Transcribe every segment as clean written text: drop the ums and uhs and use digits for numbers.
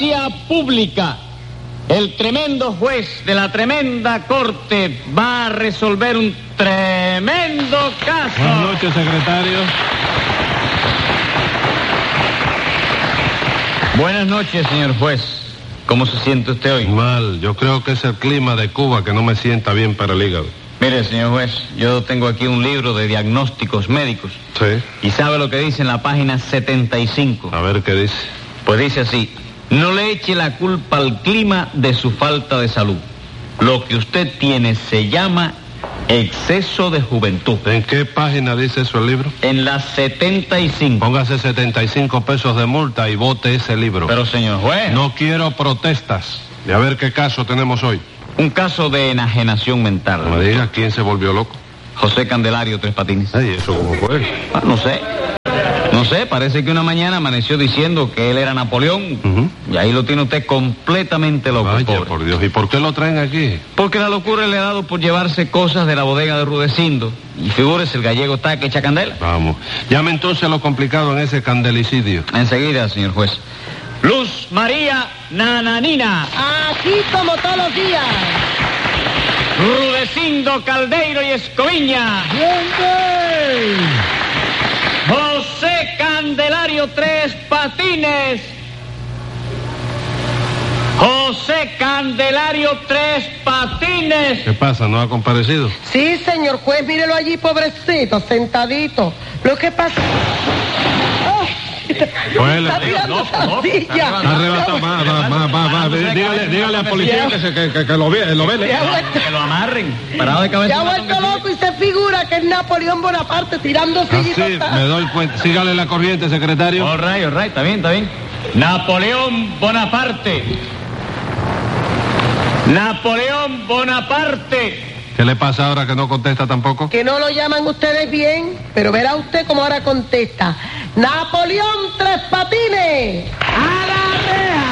audiencia pública. El tremendo juez de la tremenda corte va a resolver un tremendo caso. Buenas noches, secretario. Buenas noches, señor juez. ¿Cómo se siente usted hoy? Mal, yo creo que es el clima de Cuba que no me sienta bien para el hígado. Mire, señor juez, yo tengo aquí un libro de diagnósticos médicos. Sí. ¿Y sabe lo que dice en la página 75? A ver qué dice. Pues dice así: no le eche la culpa al clima de su falta de salud. Lo que usted tiene se llama exceso de juventud. ¿En qué página dice eso el libro? En la 75. Póngase 75 pesos de multa y vote ese libro. Pero, señor juez... No quiero protestas. Y a ver qué caso tenemos hoy. Un caso de enajenación mental. No me diga quién se volvió loco. José Candelario Tres Patines. Ay, ¿eso cómo fue? No sé. No sé, parece que una mañana amaneció diciendo que él era Napoleón. Y ahí lo tiene usted completamente loco. Vaya, pobre. por Dios. ¿Y por qué lo traen aquí? Porque la locura le ha dado por llevarse cosas de la bodega de Rudecindo. Y figúrese, el gallego está que echa candela. Vamos. Llame entonces lo complicado en ese candelicidio. Enseguida, señor juez. Luz María Nananina. Aquí como todos los días. Rudecindo Caldeiro y Escoviña. ¡Bien! José Candelario Tres Patines. José Candelario Tres Patines. ¿Qué pasa? ¿No ha comparecido? Sí, señor juez, mírelo allí, pobrecito, sentadito. Lo que pasa... Pues Está tirando esa silla. Arrebata, va. Dígale al policía que lo vele. Que lo amarren. Parado de cabeza. Se ha vuelto loco y se figura que es Napoleón Bonaparte tirando sillitas. Sí, me doy cuenta. Sígale la corriente, secretario. All right, está bien. Napoleón Bonaparte. Napoleón Bonaparte. ¿Qué le pasa ahora que no contesta tampoco? Que no lo llaman ustedes bien, pero verá usted cómo ahora contesta. Napoleón Tres Patines. ¡A la reja!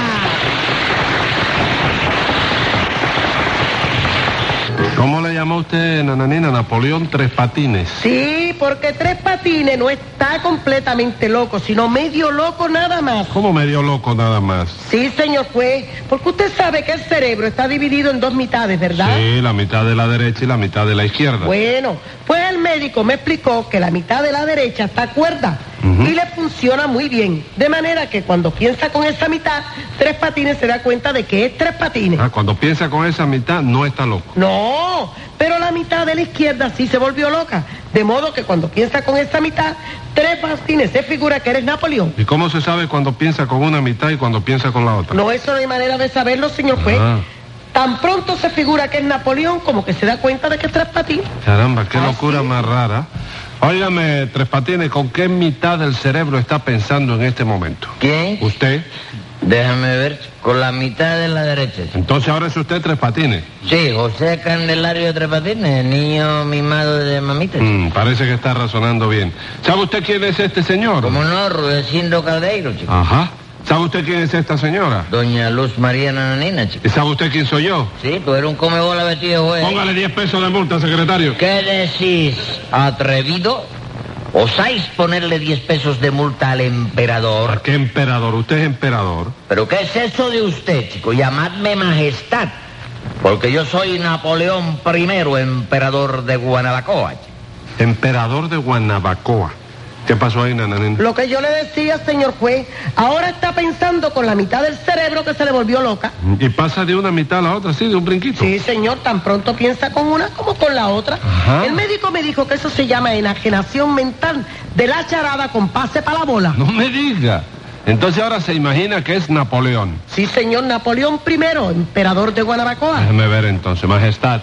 ¿Cómo le llamó usted, Nananina? Napoleón Tres Patines. Sí, porque Tres Patines no está completamente loco, sino medio loco nada más. ¿Cómo medio loco nada más? Sí, señor juez, porque usted sabe que el cerebro está dividido en dos mitades, ¿verdad? Sí, la mitad de la derecha y la mitad de la izquierda. Bueno, pues el médico me explicó que la mitad de la derecha está cuerda y le funciona muy bien. De manera que cuando piensa con esa mitad, Tres Patines se da cuenta de que es Tres Patines. Cuando piensa con esa mitad, no está loco. No, pero la mitad de la izquierda sí se volvió loca. De modo que cuando piensa con esa mitad, Tres Patines se figura que eres Napoleón. ¿Y cómo se sabe cuando piensa con una mitad y cuando piensa con la otra? No, eso no hay manera de saberlo, señor juez. Tan pronto se figura que es Napoleón como que se da cuenta de que es Tres Patines. Caramba, qué locura ¿sí? más rara. Óigame, Tres Patines, ¿con qué mitad del cerebro está pensando en este momento? ¿Quién? ¿Usted? Déjame ver, con la mitad de la derecha. Entonces ahora es usted Tres Patines. Sí, José Candelario Tres Patines, niño mimado de mamita. Parece que está razonando bien. ¿Sabe usted quién es este señor? ¿Cómo no? Rudecindo Caldeiro, chico. Ajá. ¿Sabe usted quién es esta señora? Doña Luz María Nananina, chico. ¿Y sabe usted quién soy yo? Sí, tú eres un comebola vestido de juez. Póngale 10 pesos de multa, secretario. ¿Qué decís, atrevido? ¿Osáis ponerle 10 pesos de multa al emperador? ¿Qué emperador? ¿Usted es emperador? ¿Pero qué es eso de usted, chico? Llamadme majestad. Porque yo soy Napoleón I, emperador de Guanabacoa, chico. Emperador de Guanabacoa. ¿Qué pasó ahí, Nananina? Lo que yo le decía, señor juez, ahora está pensando con la mitad del cerebro que se le volvió loca. Y pasa de una mitad a la otra, sí, de un brinquito. Sí, señor, tan pronto piensa con una como con la otra. Ajá. El médico me dijo que eso se llama enajenación mental de la charada con pase para la bola. No me diga. Entonces ahora se imagina que es Napoleón. Sí, señor, Napoleón I, emperador de Guanabacoa. Déjeme ver entonces, majestad.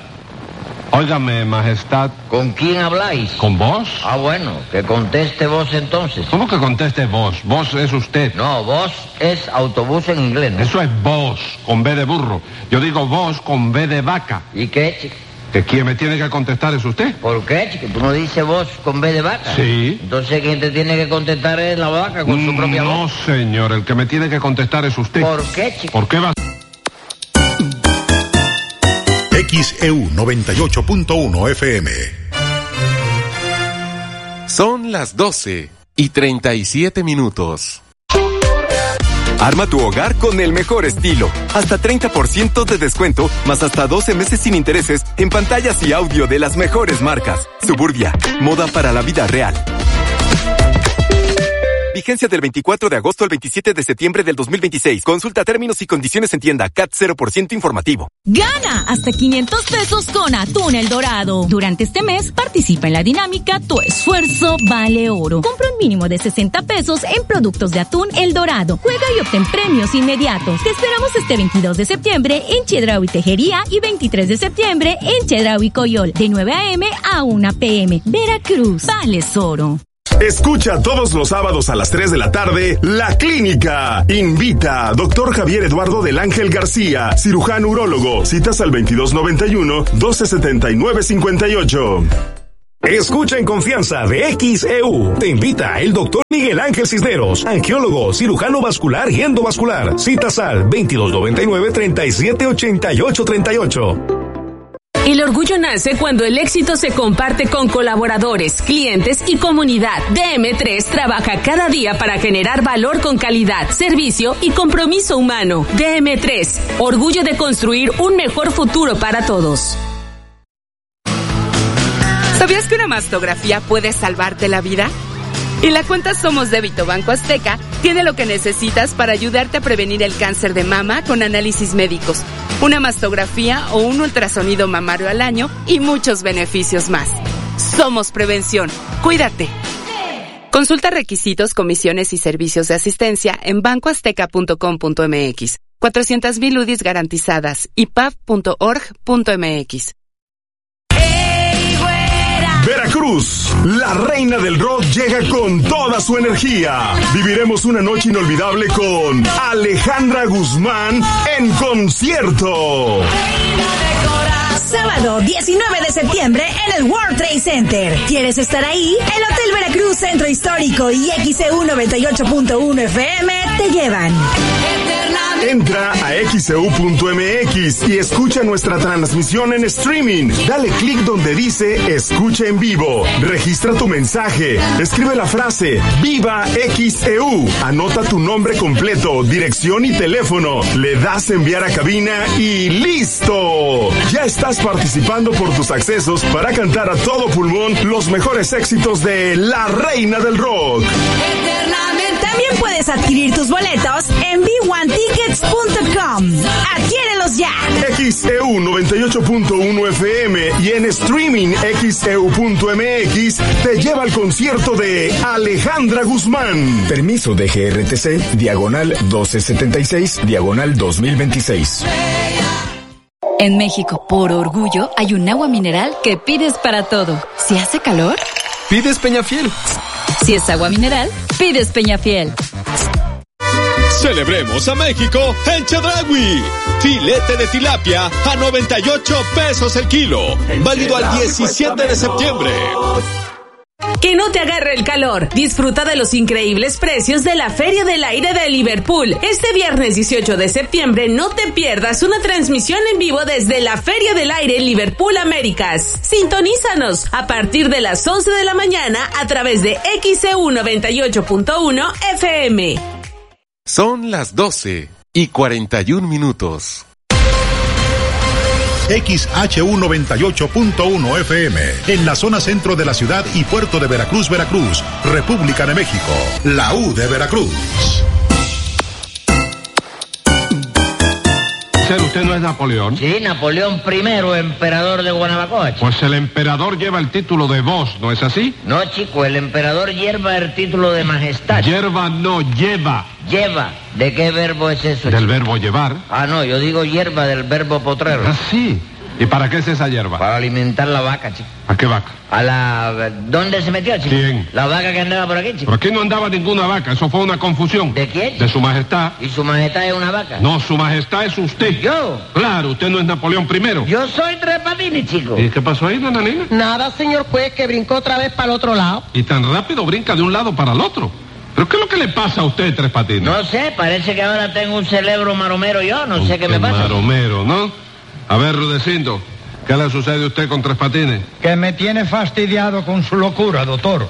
Óigame, majestad. ¿Con quién habláis? ¿Con vos? Ah, bueno, que conteste vos entonces. ¿Cómo que conteste vos? Vos es usted. No, vos es autobús en inglés, ¿no? Eso es vos, con B de burro. Yo digo vos con B de vaca. ¿Y qué, chico? ¿Que quien me tiene que contestar es usted? ¿Por qué, chico? ¿Tú no dices vos con B de vaca? Sí. Entonces quien te tiene que contestar es la vaca con su propia No, voz. señor, el que me tiene que contestar es usted. ¿Por qué, chico? ¿Por qué va? XEU 98.1 FM. Son las 12:37. Arma tu hogar con el mejor estilo. Hasta 30% de descuento, más hasta 12 meses sin intereses en pantallas y audio de las mejores marcas. Suburbia, moda para la vida real. Vigencia del 24 de agosto al 27 de septiembre del 2026. Consulta términos y condiciones en tienda. CAT 0% informativo. Gana hasta 500 pesos con Atún El Dorado. Durante este mes, participa en la dinámica Tu Esfuerzo Vale Oro. Compra un mínimo de 60 pesos en productos de Atún El Dorado. Juega y obtén premios inmediatos. Te esperamos este 22 de septiembre en Chedraui Tejería y 23 de septiembre en Chedraui Coyol. De 9 a.m. a 1 p.m. Veracruz. Vales Oro. Escucha todos los sábados a las 3 de la tarde La Clínica. Invita a Dr. Javier Eduardo del Ángel García, cirujano urólogo. Citas al 2291-1279-58. Escucha en confianza de XEU. Te invita el Dr. Miguel Ángel Cisneros, angiólogo, cirujano vascular y endovascular. Citas al 2299-378838. El orgullo nace cuando el éxito se comparte con colaboradores, clientes y comunidad. DM3 trabaja cada día para generar valor con calidad, servicio y compromiso humano. DM3, orgullo de construir un mejor futuro para todos. ¿Sabías que una mastografía puede salvarte la vida? Y la cuenta Somos Débito Banco Azteca tiene lo que necesitas para ayudarte a prevenir el cáncer de mama con análisis médicos, una mastografía o un ultrasonido mamario al año y muchos beneficios más. Somos Prevención. Cuídate. Consulta requisitos, comisiones y servicios de asistencia en bancoazteca.com.mx. 400,000 UDIs garantizadas. ipaf.org.mx. Veracruz, la reina del rock llega con toda su energía. Viviremos una noche inolvidable con Alejandra Guzmán en concierto. Sábado 19 de septiembre en el World Trade Center. ¿Quieres estar ahí? El Hotel Veracruz Centro Histórico y XEU 98.1 FM te llevan. Entra a xeu.mx y escucha nuestra transmisión en streaming. Dale clic donde dice Escucha en vivo. Registra tu mensaje. Escribe la frase Viva XEU. Anota tu nombre completo, dirección y teléfono. Le das enviar a cabina y ¡listo! Ya estás participando por tus accesos para cantar a todo pulmón los mejores éxitos de la reina del rock. También puedes adquirir tus boletos en b1tickets.com. ¡Adquiérelos ya! XEU 98.1 FM y en streaming xeu.mx te lleva al concierto de Alejandra Guzmán. Permiso de GRTC, diagonal 1276, diagonal 2026. En México, por orgullo, hay un agua mineral que pides para todo. Si hace calor, Pides Peñafiel. si es agua mineral, pides Peñafiel. Celebremos a México en Chedraui. Filete de tilapia a 98 pesos el kilo. Válido al 17 de septiembre. Que no te agarre el calor. Disfruta de los increíbles precios de la Feria del Aire de Liverpool. Este viernes 18 de septiembre no te pierdas una transmisión en vivo desde la Feria del Aire Liverpool Américas. Sintonízanos a partir de las 11 de la mañana a través de XEU 98.1 FM. Son las 12:41. XHU 98.1 FM, en la zona centro de la ciudad y puerto de Veracruz, Veracruz, República de México, la U de Veracruz. ¿Usted no es Napoleón? Sí, Napoleón I, emperador de Guanabacoa. Pues el emperador lleva el título de voz, ¿no es así? No, chico, el emperador lleva el título de majestad. Hierba no, lleva. Lleva. ¿De qué verbo es eso? Del chico? verbo llevar. Ah, no, yo digo hierba del verbo potrero. Ah, sí. ¿Y para qué es esa hierba? Para alimentar la vaca, chico. ¿A qué vaca? A la... ¿Dónde se metió, chico? ¿Quién? La vaca que andaba por aquí, chico. Por aquí no andaba ninguna vaca, eso fue una confusión. ¿De quién? De su majestad. ¿Y su majestad es una vaca? No, su majestad es usted. ¿Yo? Claro, usted no es Napoleón I. Yo soy Tres Patines, chico. ¿Y qué pasó ahí, nananina? Nada, señor juez, que brincó otra vez para el otro lado. Y tan rápido brinca de un lado para el otro. ¿Pero qué es lo que le pasa a usted, Tres Patines? No sé, parece que ahora tengo un cerebro maromero yo, no sé qué me pasa. Maromero, ¿no? A ver, Rudecindo, ¿qué le sucede a usted con Tres Patines? Que me tiene fastidiado con su locura, doctor.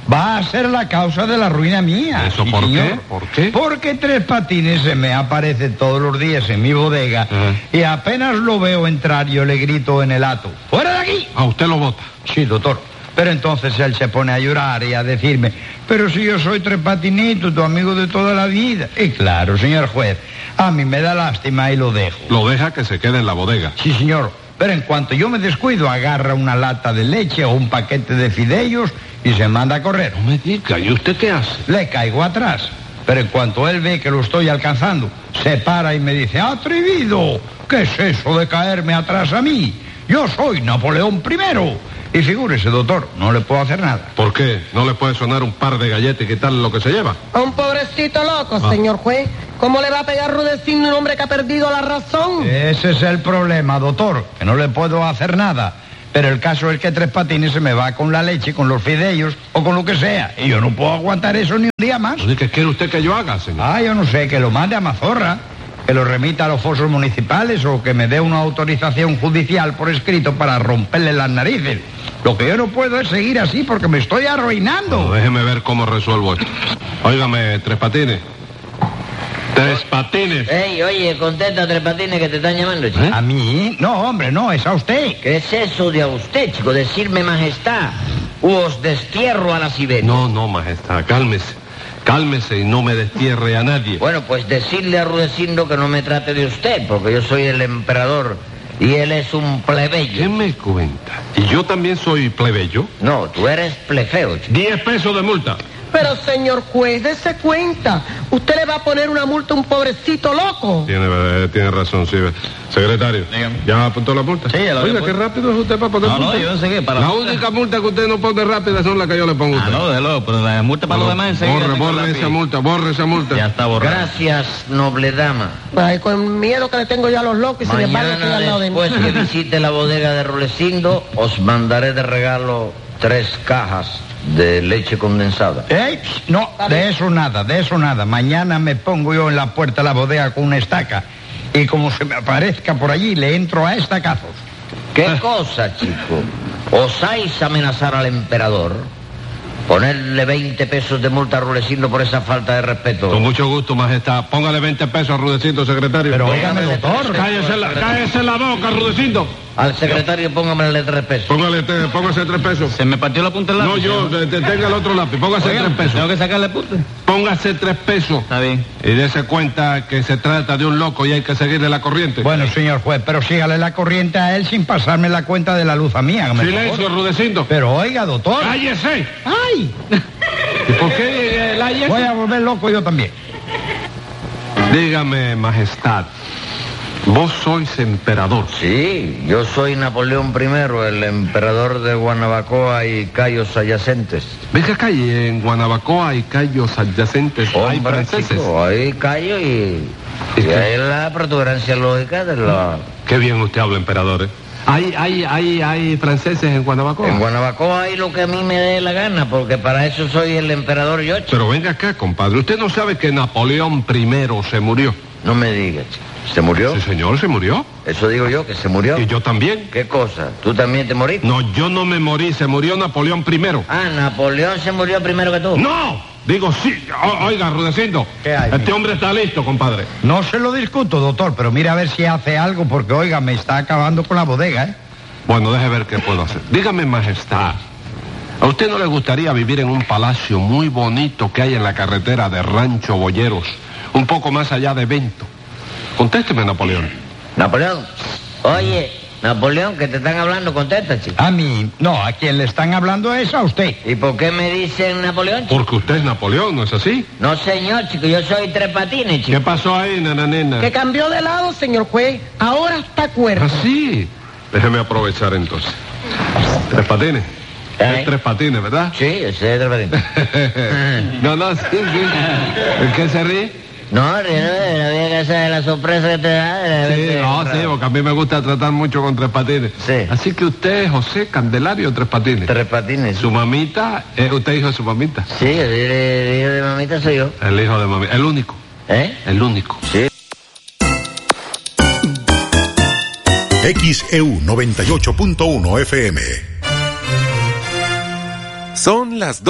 va a ser la causa de la ruina mía. ¿Eso sí, por señor. qué? ¿Por qué? Porque Tres Patines se me aparece todos los días en mi bodega y apenas lo veo entrar yo le grito en el acto: ¡fuera de aquí! ¿A usted lo vota? Sí, doctor. Pero entonces él se pone a llorar y a decirme: pero si yo soy Tres Patinitos, tu amigo de toda la vida. Y claro, señor juez, a mí me da lástima y lo dejo. Lo deja que se quede en la bodega. Sí, señor. Pero en cuanto yo me descuido, agarra una lata de leche o un paquete de fideos y se manda a correr. No me diga, ¿y usted qué hace? Le caigo atrás. Pero en cuanto él ve que lo estoy alcanzando, se para y me dice: ¡atrevido! ¿Qué es eso de caerme atrás a mí? Yo soy Napoleón I. Y figúrese, doctor, no le puedo hacer nada. ¿Por qué? ¿No le puede sonar un par de galletas y quitarle lo que se lleva? A un pobrecito loco, señor juez. ¿Cómo le va a pegar Rudecindo a un hombre que ha perdido la razón? Ese es el problema, doctor, que no le puedo hacer nada. Pero el caso es que Tres Patines se me va con la leche, con los fideos o con lo que sea. Y yo no puedo aguantar eso ni un día más. ¿Qué quiere usted que yo haga, señor? Ah, yo no sé, que lo mande a Mazorra, que lo remita a los fosos municipales o que me dé una autorización judicial por escrito para romperle las narices. Lo que yo no puedo es seguir así porque me estoy arruinando. Bueno, déjeme ver cómo resuelvo esto. Óigame, Tres Patines. Tres Patines. Ey, oye, contesta, Tres Patines, que te están llamando, chico. ¿A mí? No, hombre, no, es a usted. ¿Qué es eso de a usted, chico? Decirme majestad. Os destierro a la Siberia. No, majestad, cálmese. Cálmese y no me destierre a nadie. Bueno, pues decirle a Rudecindo que no me trate de usted, porque yo soy el emperador y él es un plebeyo. ¿Qué me cuenta? ¿Y yo también soy plebeyo? No, tú eres plefeo, chico. 10 pesos de multa. Pero, señor juez, dése cuenta. Usted le va a poner una multa a un pobrecito loco. Tiene razón, sí. Secretario, dígame. ¿ya apuntó la multa? Sí, ya la Oiga, había qué rápido es usted para poner multa. No, yo no sé qué. La única multa que usted no pone rápida son las que yo le pongo a usted. No, déjalo, pero la multa para los demás enseguida. Borre esa multa. Ya está borrada. Gracias, noble dama. Ay, con miedo que le tengo yo a los locos y sin embargo estoy al lado de mí. Después que visite la bodega de Rudecindo, os mandaré de regalo 3 cajas de leche condensada. No, de eso nada. Mañana me pongo yo en la puerta de la bodega con una estaca y como se me aparezca por allí, le entro a estacazos. ¿Qué cosa, chico? ¿Osáis amenazar al emperador? ¿Ponerle 20 pesos de multa a Rudecindo por esa falta de respeto? Con mucho gusto, majestad. Póngale 20 pesos a Rudecindo, secretario. Pero óigame, doctor. Cállese la boca, Rudecindo. Al secretario póngamele 3 pesos. Póngase 3 pesos. Se me partió la punta del lápiz. No, tenga el otro lápiz. Póngase 3 pesos. Tengo que sacarle punta. Póngase 3 pesos. Está bien. Y dése cuenta que se trata de un loco y hay que seguirle la corriente. Bueno, señor juez, pero sígale la corriente a él sin pasarme la cuenta de la luz a mí. Silencio, Rudecindo. Pero oiga, doctor. ¡Cállese! ¡Ay! ¿Y por qué la Voy a volver loco yo también. Dígame, majestad, vos sois emperador. Sí, yo soy Napoleón I, el emperador de Guanabacoa y Cayos adyacentes. Venga acá, y en Guanabacoa y Cayos adyacentes hay franceses. Chico, hay Cayo y hay la protuberancia lógica de la... Qué bien usted habla, emperador, ¿eh? ¿Hay franceses en Guanabacoa? En Guanabacoa hay lo que a mí me dé la gana, porque para eso soy el emperador yo, chico. Pero venga acá, compadre. ¿Usted no sabe que Napoleón I se murió? No me diga, chico. ¿Se murió? Sí, señor, se murió. Eso digo yo, que se murió. Y yo también. ¿Qué cosa? ¿Tú también te moriste? No, yo no me morí, se murió Napoleón I. Ah, Napoleón se murió primero que tú. ¡No! Digo, sí. Oiga, Rudecindo, ¿qué hay? Este hombre está listo, compadre. No se lo discuto, doctor, pero mira a ver si hace algo, porque, oiga, me está acabando con la bodega, ¿eh? Bueno, deje ver qué puedo hacer. Dígame, majestad, ¿a usted no le gustaría vivir en un palacio muy bonito que hay en la carretera de Rancho Boyeros, un poco más allá de Vento? Contésteme, Napoleón. Napoleón, oye, Napoleón, que te están hablando, contesta, chico. A mí, no, a quien le están hablando es a usted. ¿Y por qué me dicen Napoleón, chico? Porque usted es Napoleón, ¿no es así? No, señor, chico, yo soy Tres Patines, chico. ¿Qué pasó ahí, nananena? Que cambió de lado, señor juez. Ahora está cuerdo. ¿Ah, sí? Déjeme aprovechar entonces. Tres Patines. Es Tres Patines, ¿verdad? Sí, ese es Tres Patines. No, sí. ¿En qué se ríe? No, no había que hacer la sorpresa que te da. Sí, porque a mí me gusta tratar mucho con Tres Patines. Sí. Así que usted es José Candelario Tres Patines. Tres Patines. Su mamita, ¿usted es hijo de su mamita? Sí, el hijo de mamita soy yo. El hijo de mamita, el único. El único. Sí. XEU 98.1 FM. Son las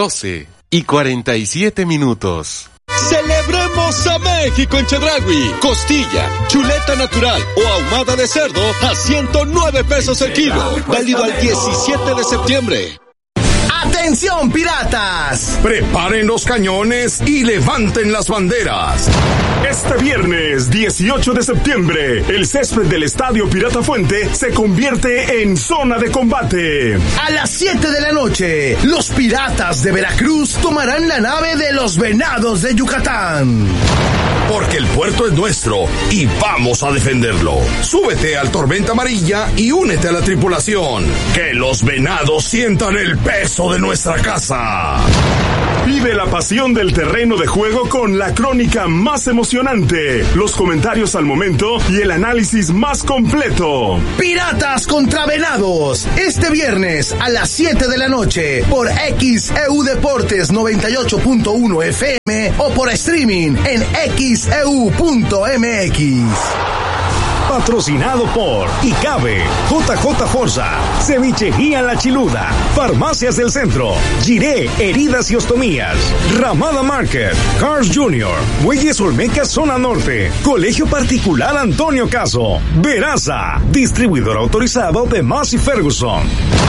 12:47. Celebremos a México en Chedraui. Costilla, chuleta natural o ahumada de cerdo a 109 pesos el kilo. Válido al 17 de septiembre. ¡Atención, piratas! Preparen los cañones y levanten las banderas. Este viernes 18 de septiembre, el césped del Estadio Pirata Fuente se convierte en zona de combate. A las 7 de la noche, los piratas de Veracruz tomarán la nave de los Venados de Yucatán. Porque el puerto es nuestro y vamos a defenderlo. Súbete al Tormenta Amarilla y únete a la tripulación. Que los Venados sientan el peso de nuestra casa. Vive la pasión del terreno de juego con la crónica más emocionante, los comentarios al momento y el análisis más completo. Piratas contra Venados, este viernes a las 7 de la noche por XEU Deportes 98.1 FM o por streaming en XEU.mx. Patrocinado por ICABE, JJ Forza, Cevichería La Chiluda, Farmacias del Centro, Giré Heridas y Ostomías, Ramada Market, Cars Jr., Bueyes Olmeca Zona Norte, Colegio Particular Antonio Caso, Veraza, distribuidor autorizado de Massey Ferguson.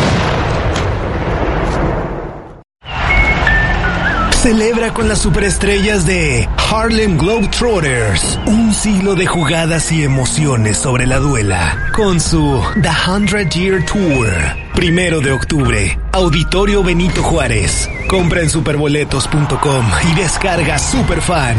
Celebra con las superestrellas de Harlem Globetrotters, un siglo de jugadas y emociones sobre la duela, con su The 100 Year Tour. 1 de octubre, Auditorio Benito Juárez. Compra en superboletos.com y descarga Superfan.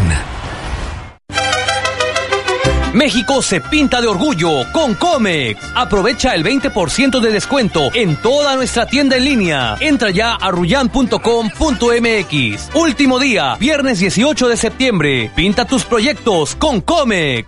México se pinta de orgullo con Comex. Aprovecha el 20% de descuento en toda nuestra tienda en línea. Entra ya a ruyan.com.mx. Último día, viernes 18 de septiembre. Pinta tus proyectos con Comex.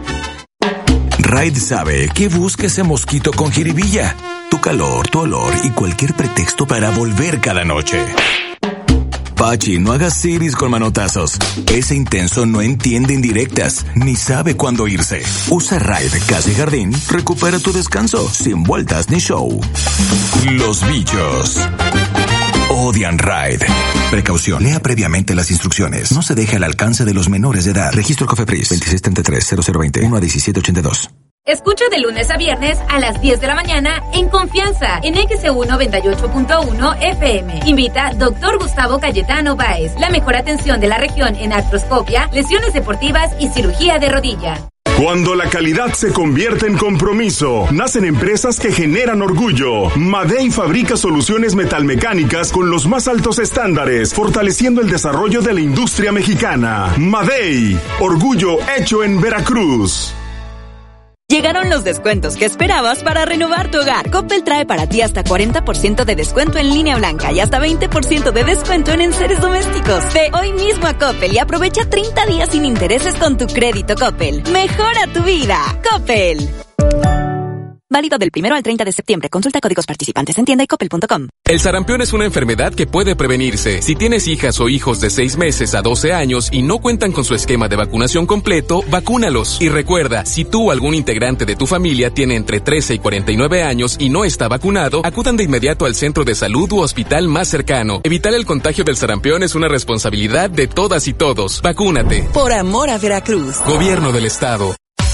Raid sabe que busca ese mosquito con jiribilla. Tu calor, tu olor y cualquier pretexto para volver cada noche. Pachi, no hagas siris con manotazos. Ese intenso no entiende indirectas, ni sabe cuándo irse. Usa Raid Casa y Jardín, recupera tu descanso, sin vueltas ni show. Los bichos odian Raid. Precaución, lea previamente las instrucciones. No se deje al alcance de los menores de edad. Registro COFEPRIS 2633-0020 1-1782. Escucha de lunes a viernes a las 10 de la mañana en Confianza en XEU 98.1 FM. Invita Dr. Gustavo Cayetano Báez. La mejor atención de la región en artroscopia, lesiones deportivas y cirugía de rodilla. Cuando la calidad se convierte en compromiso, nacen empresas que generan orgullo. Madey fabrica soluciones metalmecánicas con los más altos estándares, fortaleciendo el desarrollo de la industria mexicana. Madey, orgullo hecho en Veracruz. Llegaron los descuentos que esperabas para renovar tu hogar. Coppel trae para ti hasta 40% de descuento en línea blanca y hasta 20% de descuento en enseres domésticos. Ve hoy mismo a Coppel y aprovecha 30 días sin intereses con tu crédito Coppel. Mejora tu vida. Coppel. Válido del 1 al 30 de septiembre. Consulta códigos participantes en tienda y coppel.com. El sarampión es una enfermedad que puede prevenirse. Si tienes hijas o hijos de 6 meses a 12 años y no cuentan con su esquema de vacunación completo, vacúnalos. Y recuerda, si tú o algún integrante de tu familia tiene entre 13 y 49 años y no está vacunado, acudan de inmediato al centro de salud u hospital más cercano. Evitar el contagio del sarampión es una responsabilidad de todas y todos. Vacúnate. Por amor a Veracruz. Gobierno del Estado.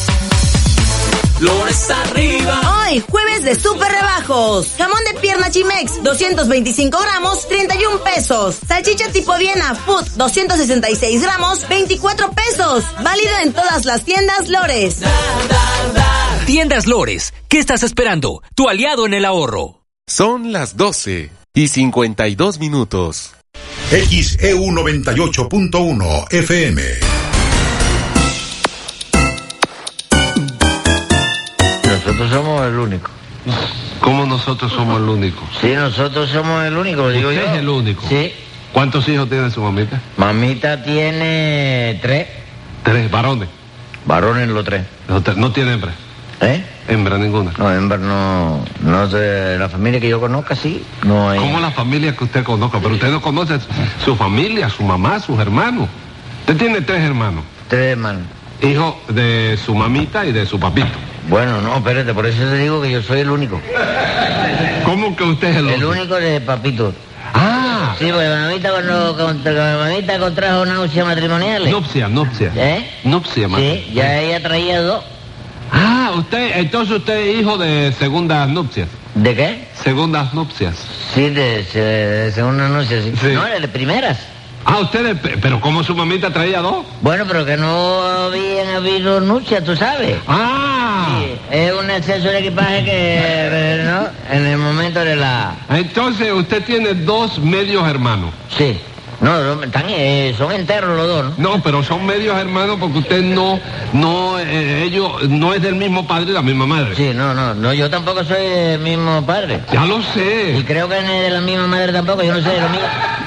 Flores arriba. Hoy, jueves de super rebajos. Jamón de pierna Chimex, 225 gramos, 31 pesos. Salchicha tipo Viena Food, 266 gramos, 24 pesos. Válido en todas las tiendas Lores. Tiendas Lores, ¿qué estás esperando? Tu aliado en el ahorro. Son las 12:52. XEU 98.1 FM. Nosotros somos el único. ¿Cómo nosotros somos el único? Sí, nosotros somos el único, digo yo. ¿Usted es el único? Sí. ¿Cuántos hijos tiene su mamita? Mamita tiene 3. 3 varones. Varones los 3. ¿No tiene hembra? Hembra ninguna. No, hembra no sé, la familia que yo conozca, sí, no hay. ¿Cómo la familia que usted conozca? Pero usted no conoce su familia, su mamá, sus hermanos. Usted tiene 3 hermanos. 3 hermanos. Hijos de su mamita y de su papito. Bueno, no, espérate, por eso te digo que yo soy el único. ¿Cómo que usted es el único? El único de papito. Ah, Sí, porque mamita contrajo náuseas matrimoniales. Nupcia. ¿Eh? Nupcia, Sí, ya ella traía 2. Ah, entonces usted es hijo de segundas nupcias. ¿De qué? Segundas nupcias. Sí, de segundas nupcias, sí. No, de primeras. Ah, ustedes, pero ¿cómo su mamita traía 2? Bueno, pero que no habían habido nupcias, tú sabes. Ah. Sí, es un exceso de equipaje que, ¿no? En el momento de la... Entonces usted tiene 2 medios hermanos. Sí. No, son enteros los 2, ¿no? No, pero son medios hermanos porque usted ellos no es del mismo padre y la misma madre. Sí, no, yo tampoco soy del mismo padre. Ya lo sé. Y creo que no es de la misma madre tampoco, yo no sé de lo mío.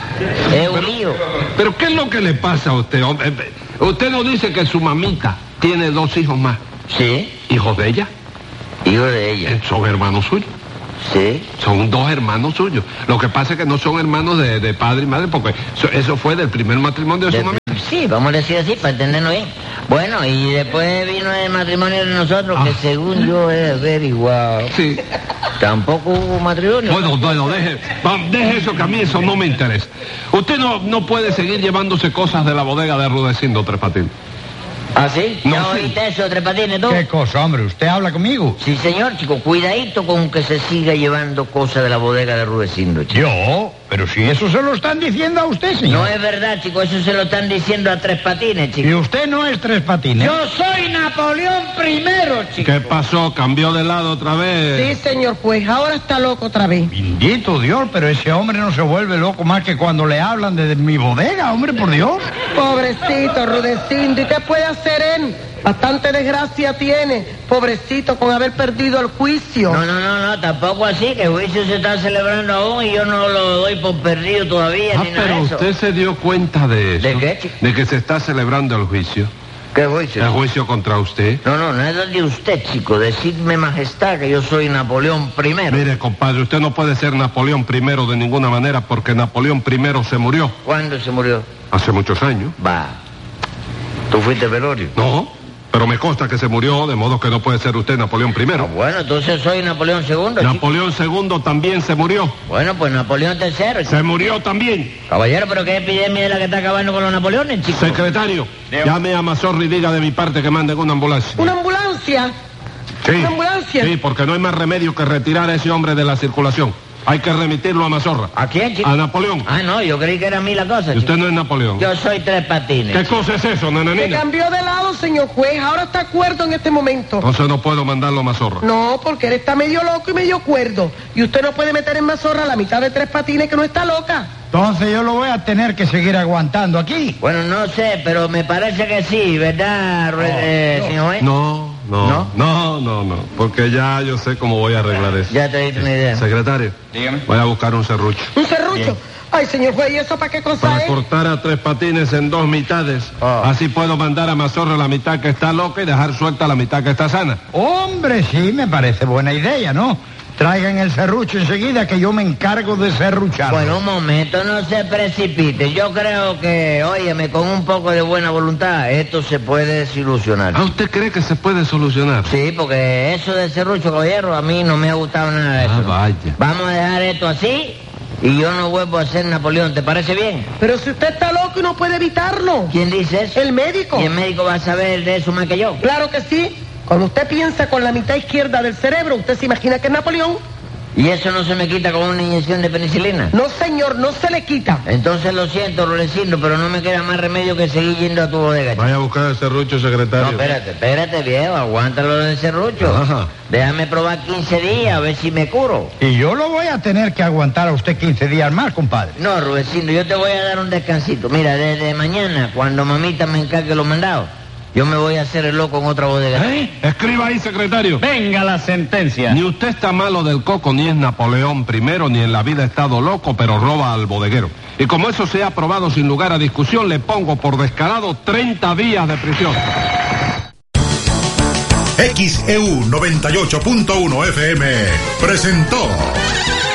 Es un lío. Pero ¿qué es lo que le pasa a usted? Usted nos dice que su mamita tiene 2 hijos más. Sí. ¿Hijos de ella? Hijos de ella. ¿Son hermanos suyos? Sí. Son 2 hermanos suyos. Lo que pasa es que no son hermanos de padre y madre porque eso fue del primer matrimonio de su mamá. Sí, vamos a decir así para entendernos bien. Bueno, y después vino el matrimonio de nosotros, que según yo he averiguado. Sí. Tampoco hubo matrimonio. Bueno, deje eso, que a mí eso no me interesa. Usted no puede seguir llevándose cosas de la bodega de Rudecindo, Tres Patines. ¿Ah, sí? No, ¿Ya sí. oíste eso, Tres Patines, tú? ¿Qué cosa, hombre? ¿Usted habla conmigo? Sí, señor, chico. Cuidadito con que se siga llevando cosas de la bodega de Rudecindo, chico. Yo, pero si eso se lo están diciendo a usted, señor. No es verdad, chico. Eso se lo están diciendo a Tres Patines, chico. Y usted no es Tres Patines. Yo soy Napoleón I, chico. ¿Qué pasó? ¿Cambió de lado otra vez? Sí, señor juez, ahora está loco otra vez. Bendito Dios, pero ese hombre no se vuelve loco más que cuando le hablan de mi bodega, hombre, por Dios. Pobrecito Rudecindo, ¿y qué puede hacer él? Bastante desgracia tiene, pobrecito, con haber perdido el juicio. No, tampoco así, que el juicio se está celebrando aún y yo no lo doy por perdido todavía, ni nada pero de eso. usted se dio cuenta de eso. ¿De qué, chico? De que se está celebrando el juicio. ¿Qué juicio? El juicio contra usted. No es de usted, chico. Decidme, majestad, que yo soy Napoleón I. Mire, compadre, usted no puede ser Napoleón I de ninguna manera porque Napoleón I se murió. ¿Cuándo se murió? Hace muchos años. Va. ¿Tú fuiste velorio? No, pero me consta que se murió, de modo que no puede ser usted Napoleón I. Bueno, entonces soy Napoleón II. Napoleón II también se murió. Bueno, pues Napoleón III. Se murió también. Caballero, pero ¿qué epidemia es la que está acabando con los Napoleones, chico? Secretario, llame a Mazorra y diga de mi parte que manden una ambulancia. ¿Una ambulancia? Sí. ¿Una ambulancia? Sí, porque no hay más remedio que retirar a ese hombre de la circulación. Hay que remitirlo a Mazorra. ¿A quién, chico? A Napoleón. Ah, no, yo creí que era a mí la cosa, Y usted chico. no es Napoleón. Yo soy Tres Patines. ¿Qué cosa es eso, Se nananina? cambió de lado, señor juez, ahora está cuerdo en este momento. Entonces no puedo mandarlo a Mazorra. No, porque él está medio loco y medio cuerdo. Y usted no puede meter en Mazorra la mitad de Tres Patines que no está loca. Entonces yo lo voy a tener que seguir aguantando aquí. Bueno, no sé, pero me parece que sí, ¿verdad, señor juez? No, porque ya yo sé cómo voy a arreglar eso. Ya te diste una idea. Secretario, dígame. Voy a buscar un serrucho. ¿Un serrucho? Ay, señor juez, ¿y eso para qué cosa Para es? cortar a Tres Patines en 2 mitades. Así puedo mandar a Mazorra la mitad que está loca y dejar suelta la mitad que está sana. Hombre, sí, me parece buena idea, ¿no? Traigan el serrucho enseguida que yo me encargo de serrucharlo. Bueno, un momento, no se precipite. Yo creo que, óyeme, con un poco de buena voluntad, esto se puede desilusionar. ¿Ah, usted cree que se puede solucionar? Sí, porque eso de serrucho, caballero, a mí no me ha gustado nada de eso. Vaya. Vamos a dejar esto así y yo no vuelvo a ser Napoleón, ¿te parece bien? Pero si usted está loco y no puede evitarlo. ¿Quién dice eso? El médico. ¿Y el médico va a saber de eso más que yo? Claro que sí. Cuando usted piensa con la mitad izquierda del cerebro, usted se imagina que es Napoleón. ¿Y eso no se me quita con una inyección de penicilina? No, señor, no se le quita. Entonces lo siento, Rudecindo, pero no me queda más remedio que seguir yendo a tu bodega. Vaya a buscar el serrucho, secretario. No, espérate, viejo, aguántalo del serrucho. Ajá. Déjame probar 15 días a ver si me curo. Y yo lo voy a tener que aguantar a usted 15 días más, compadre. No, Rudecindo, yo te voy a dar un descansito. Mira, desde mañana, cuando mamita me encargue los mandados, yo me voy a hacer el loco en otra bodega. Escriba ahí, secretario. Venga la sentencia. Ni usted está malo del coco, ni es Napoleón I, ni en la vida ha estado loco, pero roba al bodeguero. Y como eso se ha aprobado sin lugar a discusión, le pongo por descarado 30 días de prisión. XEU 98.1 FM presentó